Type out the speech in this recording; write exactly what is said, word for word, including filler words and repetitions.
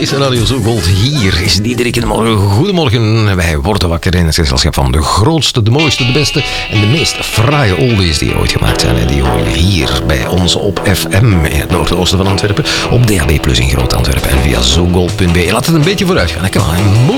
is Radio Zo Gold. Hier is Diederik in de morgen. Goedemorgen. Wij worden wakker in het gezelschap van de grootste, de mooiste, de beste en de meest fraaie oldies die ooit gemaakt zijn. En die hoor je hier bij ons op F M in het noordoosten van Antwerpen, op D A B plus in Groot-Antwerpen en via zogold punt b e. Laat het een beetje vooruit gaan. Dat kan.